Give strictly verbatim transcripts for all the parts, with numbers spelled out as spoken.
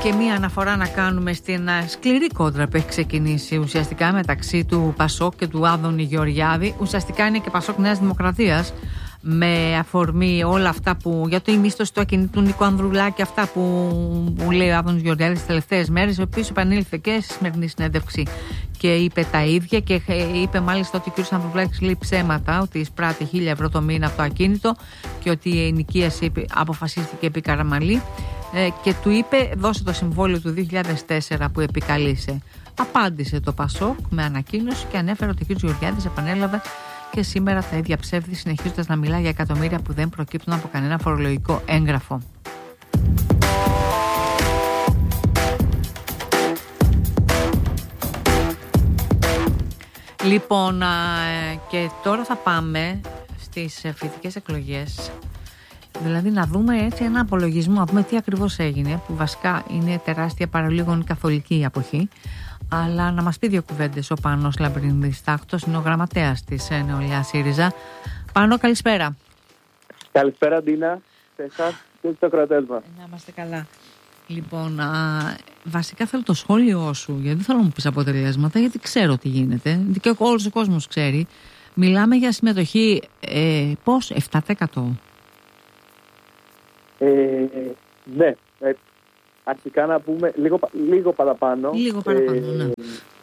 Και μία αναφορά να κάνουμε στην σκληρή κόντρα που έχει ξεκινήσει ουσιαστικά μεταξύ του Πασόκ και του Άδωνη Γεωργιάδη. Ουσιαστικά είναι και Πασόκ Νέας Δημοκρατίας, με αφορμή όλα αυτά που για το ημίσθωση του ακινήτου Νίκο Ανδρουλάκη, αυτά που, που λέει ο Άδωνης Γεωργιάδης τις τελευταίες μέρες, ο οποίος επανήλθε και στη σημερινή συνέντευξη και είπε τα ίδια και είπε μάλιστα ότι ο κ. Ανδρουλάκης λέει ψέματα, ότι εισπράττει χίλια ευρώ το μήνα από το ακίνητο και ότι η ενοικίαση αποφασίστηκε επί Καραμαλή. Ε, και του είπε δώσε το συμβόλαιο του δύο χιλιάδες τέσσερα που επικαλείσαι. Απάντησε το Πασόκ με ανακοίνωση και ανέφερε ότι ο κ. Γεωργιάδης επανέλαβε και σήμερα τα ίδια ψεύδη, συνεχίζοντας να μιλά για εκατομμύρια που δεν προκύπτουν από κανένα φορολογικό έγγραφο. Λοιπόν, και τώρα θα πάμε στις φοιτητικές εκλογές. Δηλαδή να δούμε έτσι ένα απολογισμό, να δούμε τι ακριβώς έγινε, που βασικά είναι τεράστια παραλίγων καθολική αποχή. Αλλά να μας πει δύο κουβέντες ο Πάνος Λαμπρινίδης Τάχτος, είναι ο γραμματέας της Νεολαίας ΣΥΡΙΖΑ. Πάνο, καλησπέρα. Καλησπέρα, Ντίνα, σε εσάς και στους ακροατές μας. Να είμαστε καλά. Λοιπόν, α, βασικά θέλω το σχόλιο σου, γιατί δεν θέλω να μου πεις αποτελέσματα, γιατί ξέρω τι γίνεται και όλος ο κόσμος ξέρει. Μιλάμε για συμμετοχή, ε, πώς, επτά τοις εκατό. Ε, ναι, ε, αρχικά να πούμε λίγο, λίγο παραπάνω. Λίγο παραπάνω, ε, ναι.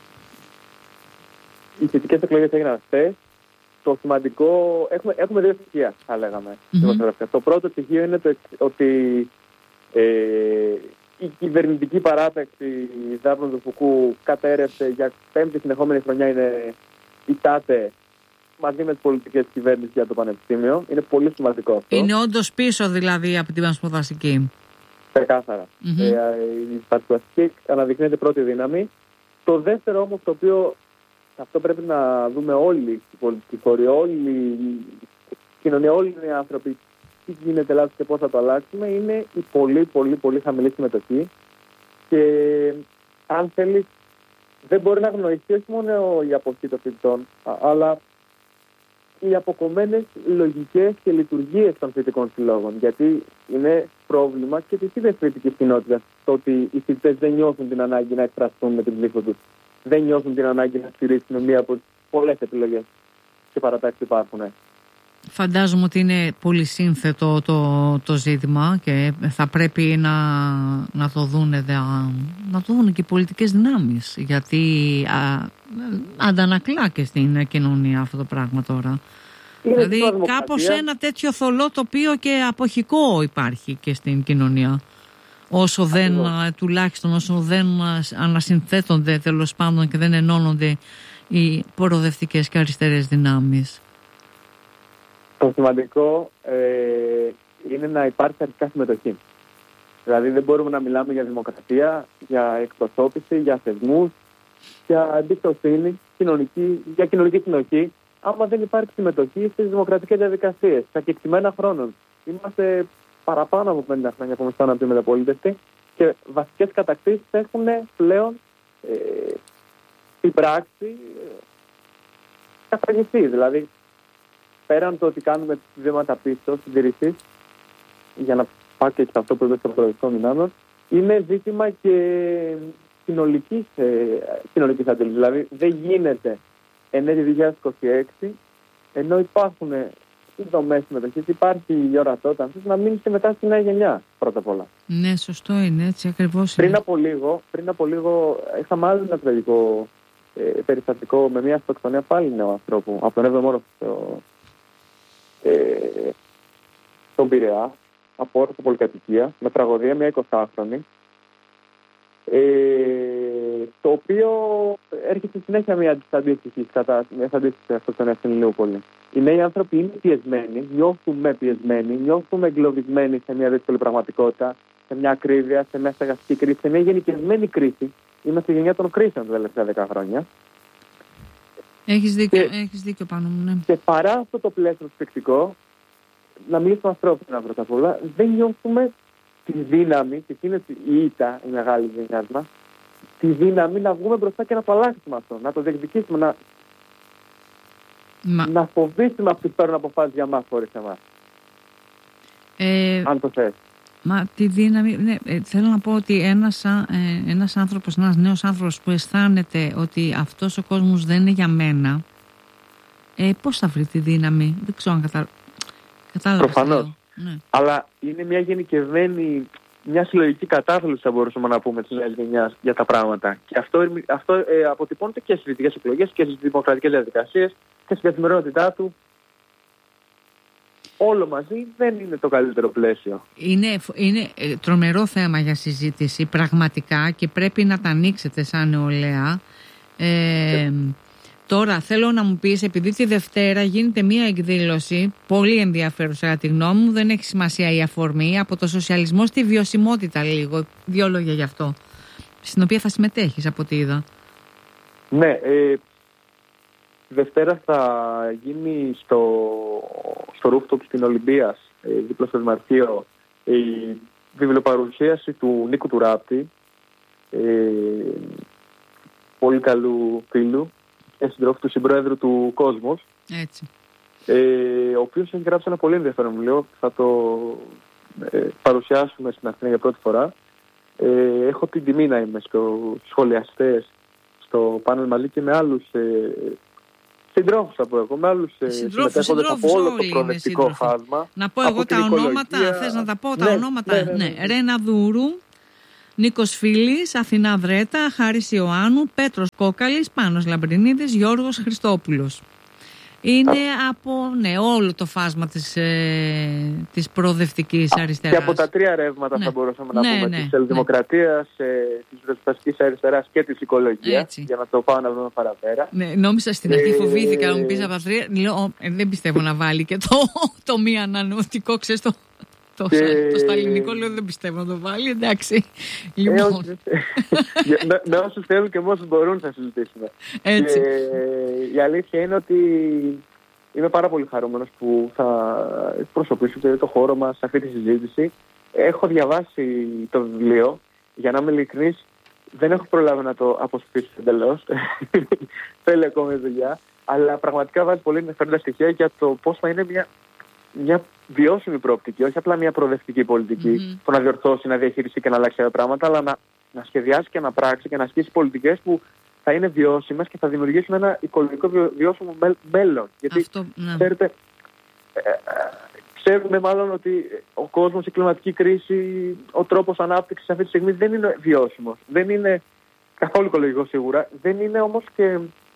Οι φοιτητικές εκλογές έγιναν χθες. Το σημαντικό, έχουμε, έχουμε δύο στοιχεία, θα λέγαμε. Mm-hmm. Το πρώτο στοιχείο είναι το, ότι ε, η κυβερνητική παράταξη Δάπνου του Φουκού κατέρευσε για πέμπτη συνεχόμενη χρονιά, είναι η ΤΑΤΕ μαζί με τις πολιτικές κυβέρνησης για το Πανεπιστήμιο. Είναι πολύ σημαντικό αυτό. Είναι όντως πίσω δηλαδή από την πανσπουδαστική. Ξεκάθαρα. Mm-hmm. Ε, η πανσπουδαστική αναδεικνύεται πρώτη δύναμη. Το δεύτερο όμως, το οποίο αυτό πρέπει να δούμε όλοι οι πολιτικοί χώροι, όλη η κοινωνία, όλοι οι άνθρωποι, τι γίνεται λάθος και πώς θα το αλλάξουμε, είναι η πολύ πολύ πολύ χαμηλή συμμετοχή. Και αν θέλεις, δεν μπορεί να γνωριστεί όχι μόνο η αποχή των φοιτητών, αλλά οι αποκομμένες λογικές και λειτουργίες των φοιτητικών συλλόγων. Γιατί είναι πρόβλημα και της ίδιας φοιτητικής κοινότητας το ότι οι φοιτητές δεν νιώθουν την ανάγκη να εκφραστούν με την ψήφο τους. Δεν νιώθουν την ανάγκη να στηρίξουν μία από τις πολλές επιλογές και παρατάξεις που υπάρχουν. Φαντάζομαι ότι είναι πολύ σύνθετο το, το ζήτημα και θα πρέπει να, να το δουν να το δουν και οι πολιτικές δυνάμεις, γιατί α, αντανακλά και στην κοινωνία αυτό το πράγμα τώρα. Είναι δηλαδή κάπως ένα τέτοιο θολό τοπίο και αποχικό υπάρχει και στην κοινωνία. Όσο δεν, τουλάχιστον όσο δεν ανασυνθέτονται τέλος πάντων και δεν ενώνονται οι προοδευτικές και αριστερές δυνάμεις. Το σημαντικό ε, είναι να υπάρχει αρχικά συμμετοχή. Δηλαδή δεν μπορούμε να μιλάμε για δημοκρατία, για εκπροσώπηση, για θεσμούς, για εμπιστοσύνη, κοινωνική, για κοινωνική συνοχή, άμα δεν υπάρχει συμμετοχή στις δημοκρατικές διαδικασίες, στα κεκτημένα χρόνων. Είμαστε παραπάνω από πενήντα χρόνια που είμαστε από τη μεταπολίτευση και βασικές κατακτήσεις έχουν πλέον ε, στην πράξη ε, καθαγηθεί. Δηλαδή, πέραν το ότι κάνουμε βήματα πίσω, συντηρήσεις, για να πάω και σε αυτό που είπε στο προεδρικό δυνάμεων, είναι ζήτημα και συνολικής, ε, συνολικής αντίληψης. Δηλαδή, δεν γίνεται εν έτη δύο χιλιάδες είκοσι έξι, ενώ υπάρχουν οι δομές συμμετοχής, υπάρχει η ορατότητα, να μείνει και μετά στη νέα γενιά, πρώτα απ' όλα. Ναι, σωστό είναι, έτσι ακριβώς πριν είναι. Από λίγο, πριν από λίγο, είχαμε άλλο ένα τραγικό ε, περιστατικό με μια αυτοκτονία πάλι νέου ανθρώπου, από τον έβδομο όροφο στο, ε, στον Πειραιά, από όροφο πολυκατοικία, με τραγωδία, μια εικοσάχρονη. Ε, το οποίο έρχεται συνέχεια μια αντίστοιχη αυτοκτονία στην Ηλιούπολη. Οι νέοι άνθρωποι είναι πιεσμένοι, νιώθουμε πιεσμένοι, νιώθουμε εγκλωβισμένοι σε μια δύσκολη πραγματικότητα, σε μια ακρίβεια, σε μια στεγαστική κρίση, σε μια γενικευμένη κρίση. Είμαστε η γενιά των κρίσεων τα τελευταία δέκα χρόνια. Έχεις δίκιο, και, έχεις δίκιο πάνω μου, ναι. Και παρά αυτό το πλαίσιο φυσικό, να μιλήσουμε ανθρώπινα πρώτα απ' όλα, δεν νιώθουμε τη δύναμη, και είναι η ήττα η μεγάλη γενιά μας, τη δύναμη να βγούμε μπροστά και να το αλλάξουμε αυτό, να το διεκδικήσουμε, να, Μα... να φοβήσουμε αυτούς που παίρνουν αποφάσεις για μας χωρίς εμάς. Ε... Αν το θες. Μα τη δύναμη, ναι, ε, θέλω να πω ότι ένας, ε, ένας άνθρωπος, ένας νέος άνθρωπος που αισθάνεται ότι αυτός ο κόσμος δεν είναι για μένα, ε, πώς θα βρει τη δύναμη, δεν ξέρω αν κατα... κατάλαβα. Προφανώς. Ναι. Αλλά είναι μια γενικευμένη, μια συλλογική κατάθλιψη, θα μπορούσαμε να πούμε, της νέας γενιάς για τα πράγματα. Και αυτό, αυτό ε, αποτυπώνεται και στις δυτικές εκλογές και στις δημοκρατικές διαδικασίες και στην καθημερινότητά του. Όλο μαζί δεν είναι το καλύτερο πλαίσιο. Είναι, είναι τρομερό θέμα για συζήτηση πραγματικά και πρέπει να τα ανοίξετε σαν νεολαία. Ε, τώρα θέλω να μου πεις, επειδή τη Δευτέρα γίνεται μία εκδήλωση πολύ ενδιαφέρουσα κατά τη γνώμη μου, δεν έχει σημασία η αφορμή, από το σοσιαλισμό στη βιωσιμότητα λίγο, δύο λόγια γι' αυτό, στην οποία θα συμμετέχεις από ό,τι είδα. Ναι, ε, Δευτέρα θα γίνει στο, στο rooftop στην Ολυμπίας, ε, δίπλα στο Δημαρχείο, η βιβλιοπαρουσίαση του Νίκου του Ράπτη, ε, πολύ καλού φίλου και συντρόφου του συμπρόεδρου του Κόσμος, Έτσι. Ε, ο οποίος έχει γράψει ένα πολύ ενδιαφέρον βιβλίο. Θα το ε, παρουσιάσουμε στην Αθήνα για πρώτη φορά. Ε, έχω την τιμή να είμαι στους σχολιαστές στο πάνελ μαζί και με άλλους ε, συντρόφους από εγώ, με άλλους ε, συμμετέχοντες από όλο το προοδευτικό φάσμα. Να πω εγώ τα ονόματα, θες να τα πω τα ναι, ονόματα. Ναι, ναι, ναι. ναι. Ρένα Δούρου, Νίκος Φίλης, Αθηνά Βρέτα, Χάρης Ιωάννου, Πέτρος Κόκαλης, Πάνος Λαμπρινίδης, Γιώργος Χριστόπουλος. Είναι Α. από ναι, όλο το φάσμα της, ε, της προοδευτικής Α, αριστεράς. Και από τα τρία ρεύματα ναι. θα μπορούσαμε να ναι, πούμε, ναι, της ελληνοδημοκρατίας, ναι. ε, της ριζοσπαστικής αριστεράς και της οικολογίας, Έτσι. για να το πάω να δούμε παραπέρα. Ναι, νόμιζα στην αρχή, ε, φοβήθηκα να μου πεις από τα τρία. Λέω, ε, δεν πιστεύω να βάλει και το, το μη ανανεωτικό, ξέρεις το... Το, και... το σταλινικό λέω δεν πιστεύω να το βάλει, εντάξει. Λοιπόν. Ε, με, με όσους θέλουν και με όσους μπορούν θα συζητήσουμε. Έτσι. Και, η αλήθεια είναι ότι είμαι πάρα πολύ χαρούμενος που θα εκπροσωπήσω το χώρο μας σε αυτή τη συζήτηση. Έχω διαβάσει το βιβλίο, για να είμαι ειλικρινής, δεν έχω προλάβει να το αποσπίσω εντελώς. Θέλει ακόμη δουλειά. Αλλά πραγματικά βάζει πολύ ενδιαφέροντα στοιχεία για το πώς θα είναι μια, μια βιώσιμη προοπτική, όχι απλά μια προοδευτική πολιτική mm-hmm. που να διορθώσει, να διαχειριστεί και να αλλάξει τα πράγματα, αλλά να, να σχεδιάσει και να πράξει και να ασκήσει πολιτικές που θα είναι βιώσιμες και θα δημιουργήσουν ένα οικολογικό βιο, βιώσιμο μέλλον. Γιατί Αυτό, ναι. ξέρετε, ε, ε, ξέρουμε μάλλον ότι ο κόσμος, η κλιματική κρίση, ο τρόπος ανάπτυξης αυτή τη στιγμή δεν είναι βιώσιμος. Δεν είναι καθόλου οικολογικό σίγουρα, δεν είναι όμως και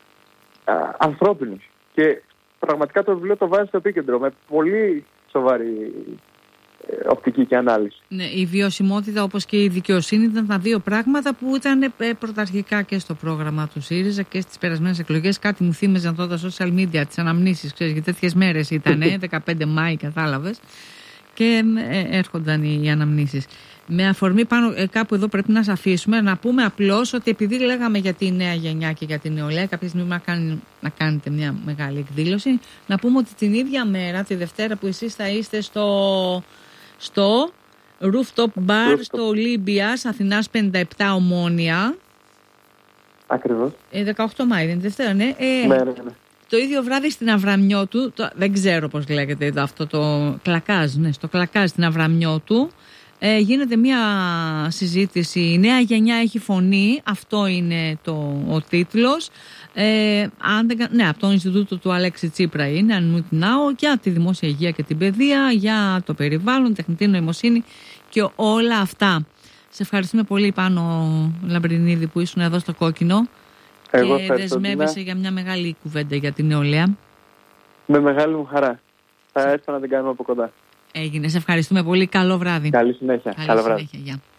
α, ανθρώπινος. Και πραγματικά το βιβλίο το βάζει στο επίκεντρο με πολύ σοβαρή ε, οπτική και ανάλυση. Ναι, η βιωσιμότητα όπως και η δικαιοσύνη ήταν τα δύο πράγματα που ήταν ε, πρωταρχικά και στο πρόγραμμα του ΣΥΡΙΖΑ και στις περασμένες εκλογές. Κάτι μου θύμιζαν τότε τα social media, τις αναμνήσεις, ξέρεις, γιατί τέτοιες μέρες ήταν, δεκαπέντε Μάη κατάλαβες, και ε, έρχονταν οι, οι αναμνήσεις. Με αφορμή πάνω ε, κάπου εδώ πρέπει να σας αφήσουμε, να πούμε απλώς ότι επειδή λέγαμε για τη νέα γενιά και για την νεολαία, κάποια στιγμή να, κάνει, να κάνετε μια μεγάλη εκδήλωση, να πούμε ότι την ίδια μέρα, τη Δευτέρα που εσείς θα είστε στο, στο rooftop bar rooftop. στο Ολύμπιας, Αθηνάς πενήντα επτά Ομόνια. Ακριβώς. Ε, δεκαοκτώ Μάη, δεν είναι Δευτέρα, ναι. Ε, ναι, ναι, ναι. Το ίδιο βράδυ στην Αβραμιώτου, το, δεν ξέρω πώς λέγεται αυτό το κλακάζ, ναι, στο κλακάζ στην Αβραμιώτου, ε, γίνεται μια συζήτηση. Η νέα γενιά έχει φωνή, αυτό είναι το, ο τίτλος. Ε, αν δεν, ναι, από το Ινστιτούτο του Αλέξη Τσίπρα είναι, αν μου την άω, για τη δημόσια υγεία και την παιδεία, για το περιβάλλον, τεχνητή νοημοσύνη και όλα αυτά. Σε ευχαριστούμε πολύ, Πάνο Λαμπρινίδη, που ήσουν εδώ στο Κόκκινο. Εγώ και δεσμεύεσαι για μια μεγάλη κουβέντα για την νεολαία. Με μεγάλη μου χαρά. Θα έρθω να την κάνουμε από κοντά. Έγινε. Σε ευχαριστούμε πολύ. Καλό βράδυ. Καλή συνέχεια. Καλή Καλό συνέχεια. βράδυ. Γεια.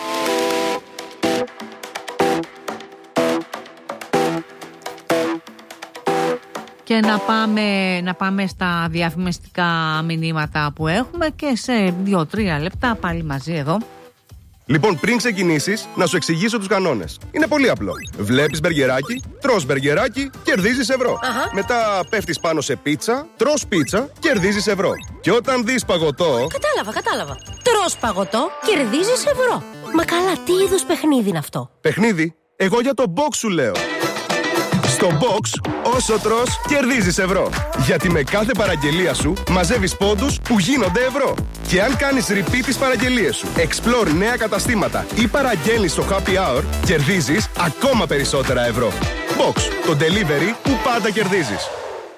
Και να πάμε, να πάμε στα διαφημιστικά μηνύματα που έχουμε και σε δύο-τρία λεπτά πάλι μαζί εδώ. Λοιπόν, πριν ξεκινήσεις, να σου εξηγήσω τους κανόνες. Είναι πολύ απλό. Βλέπεις μπεργκεράκι, τρως μπεργκεράκι, κερδίζεις ευρώ. Αχα. Μετά πέφτεις πάνω σε πίτσα, τρως πίτσα, κερδίζεις ευρώ. Και όταν δεις παγωτό... Κατάλαβα, κατάλαβα. Τρως παγωτό, κερδίζεις ευρώ. Μα καλά, τι είδους παιχνίδι είναι αυτό? Παιχνίδι? Εγώ για το box σου λέω. Στο Box, όσο τρως, κερδίζεις ευρώ. Γιατί με κάθε παραγγελία σου μαζεύεις πόντους που γίνονται ευρώ. Και αν κάνεις repeat τις παραγγελίες σου, explore νέα καταστήματα ή παραγγέλνεις στο happy hour, κερδίζεις ακόμα περισσότερα ευρώ. Box, το delivery που πάντα κερδίζεις.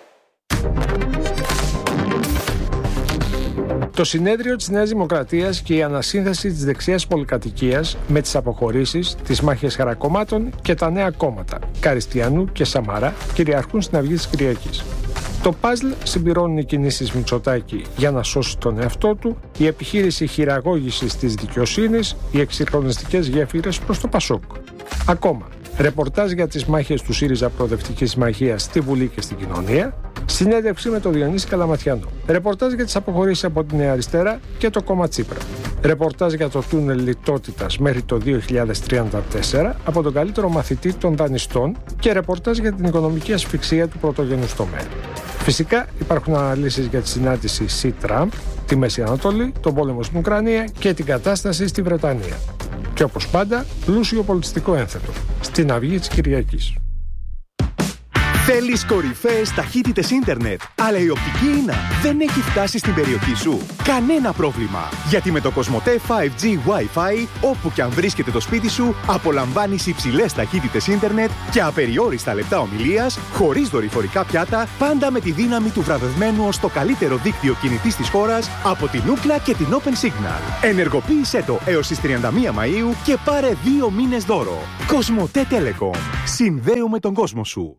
Το συνέδριο της Νέας Δημοκρατίας και η ανασύνθεση της δεξιάς πολυκατοικίας με τις αποχωρήσεις, τις μάχες χαρακομμάτων και τα νέα κόμματα Καριστιανού και Σαμαρά κυριαρχούν στην αυγή της Κυριακής. Το παζλ συμπληρώνουν οι κινήσεις Μητσοτάκη για να σώσει τον εαυτό του, η επιχείρηση χειραγώγησης της δικαιοσύνης, οι εξυγχρονιστικές γέφυρες προς το Πασόκ. Ακόμα, ρεπορτάζ για τις μάχες του ΣΥΡΙΖΑ Προοδευτικής Συμμαχίας στη Βουλή και στην κοινωνία, συνέντευξη με τον Διονύση Καλαματιανό, ρεπορτάζ για τις αποχωρήσεις από τη Νέα Αριστερά και το κόμμα Τσίπρα, ρεπορτάζ για το τούνελ λιτότητας μέχρι το δύο χιλιάδες τριάντα τέσσερα από τον καλύτερο μαθητή των δανειστών και ρεπορτάζ για την οικονομική ασφυξία του πρωτογενούς τομέα. Φυσικά υπάρχουν αναλύσεις για τη συνάντηση Σι-Τραμπ, τη Μέση Ανατολή, τον πόλεμο στην Ουκρανία και την κατάσταση στη Βρετανία. Και όπως πάντα, πλούσιο πολιτιστικό ένθετο στην αυγή της Κυριακής. Θέλεις κορυφαίες ταχύτητες ίντερνετ, αλλά η οπτική ίνα δεν έχει φτάσει στην περιοχή σου? Κανένα πρόβλημα, γιατί με το Κοσμοτέ φάιβ τζι Wi-Fi, όπου και αν βρίσκεται το σπίτι σου, απολαμβάνεις υψηλές ταχύτητες ίντερνετ και απεριόριστα λεπτά ομιλίας, χωρίς δορυφορικά πιάτα, πάντα με τη δύναμη του βραβευμένου ως το καλύτερο δίκτυο κινητής της χώρας από την Ookla και την Open Signal. Ενεργοποίησέ το έως τις τριάντα μία Μαΐου και πάρε δύο μήνες δώρο. Κοσμοτέ Telecom. Συνδέουμε τον κόσμο σου.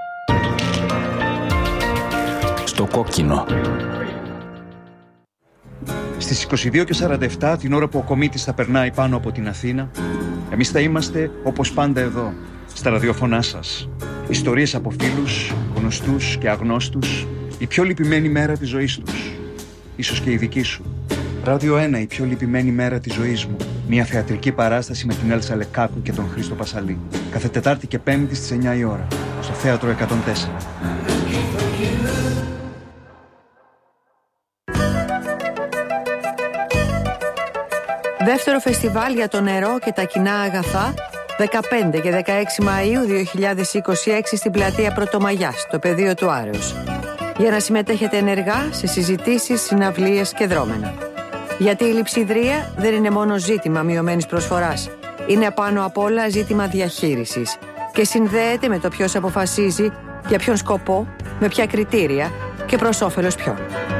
Στο κόκκινο. Στις είκοσι δύο και σαράντα επτά, την ώρα που ο κομίτης θα περνάει πάνω από την Αθήνα, εμείς θα είμαστε όπως πάντα εδώ, στα ραδιοφωνά σας. Ιστορίες από φίλους, γνωστούς και αγνώστους, η πιο λυπημένη μέρα της ζωής τους. Ίσως και η δική σου. Ράδιο ένα, η πιο λυπημένη μέρα της ζωής μου. Μια θεατρική παράσταση με την Έλσα Λεκάκου και τον Χρήστο Πασαλή. Κάθε Τετάρτη και Πέμπτη στις εννιά η ώρα, στο Θέατρο εκατόν τέσσερα. Δεύτερο φεστιβάλ για το νερό και τα κοινά αγαθά, δεκαπέντε και δεκαέξι Μαΐου δύο χιλιάδες είκοσι έξι στην πλατεία Πρωτομαγιάς, στο πεδίο του Άρεως. Για να συμμετέχετε ενεργά σε συζητήσεις, συναυλίες και δρόμενα. Γιατί η λειψιδρία δεν είναι μόνο ζήτημα μειωμένης προσφοράς. Είναι πάνω απ' όλα ζήτημα διαχείρισης και συνδέεται με το ποιος αποφασίζει, για ποιον σκοπό, με ποια κριτήρια και προς όφελος ποιον.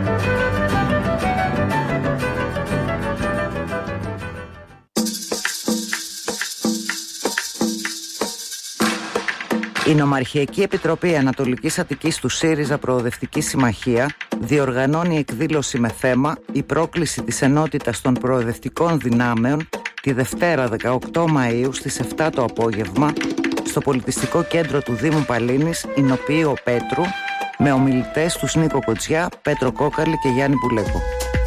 Η Νομαρχιακή Επιτροπή Ανατολικής Αττικής του ΣΥΡΙΖΑ Προοδευτική Συμμαχία διοργανώνει εκδήλωση με θέμα «Η πρόκληση της ενότητας των προοδευτικών δυνάμεων» τη Δευτέρα δεκαοκτώ Μαΐου στις επτά το απόγευμα στο Πολιτιστικό Κέντρο του Δήμου Παλίνης, Ηνοποιείο Πέτρου, με ομιλητές τους Νίκο Κοτσιά, Πέτρο Κόκαλη και Γιάννη Πουλέκο.